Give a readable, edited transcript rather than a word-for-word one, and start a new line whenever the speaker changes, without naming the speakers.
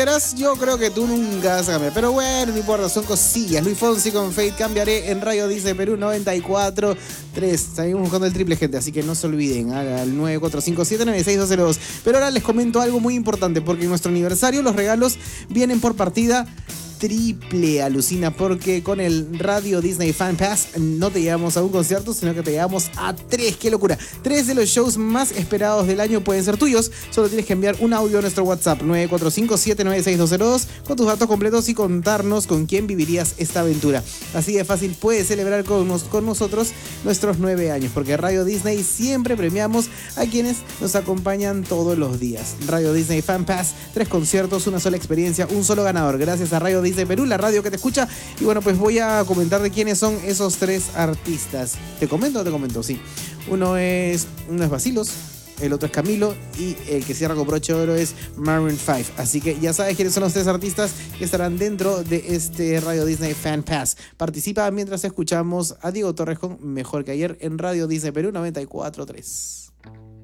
Yo creo que tú nunca vas a cambiar. Pero bueno, no importa, son cosillas. Luis Fonsi con Fate cambiaré en Radio Dice Perú 94.3. Seguimos buscando el triple, gente, así que no se olviden. Al 9457962202. Pero ahora les comento algo muy importante, porque en nuestro aniversario los regalos vienen por partida triple, alucina, porque con el Radio Disney Fan Pass no te llevamos a un concierto, sino que te llevamos a 3. ¡Qué locura! 3 de los shows más esperados del año pueden ser tuyos. Solo tienes que enviar un audio a nuestro WhatsApp 9457962202 con tus datos completos y contarnos con quién vivirías esta aventura. Así de fácil puedes celebrar con nosotros nuestros 9 años, porque Radio Disney siempre premiamos a quienes nos acompañan todos los días. Radio Disney Fan Pass, 3 conciertos, una sola experiencia, un solo ganador. Gracias a Radio Disney Perú, la radio que te escucha. Y bueno, pues voy a comentar de quiénes son esos 3 artistas. ¿Te comento o te comento? Sí. Uno es Vacilos, el otro es Camilo y el que cierra con broche de oro es Maroon 5. Así que ya sabes quiénes son los 3 artistas que estarán dentro de este Radio Disney Fan Pass. Participa mientras escuchamos a Diego Torres con Mejor que Ayer en Radio Disney Perú 94.3.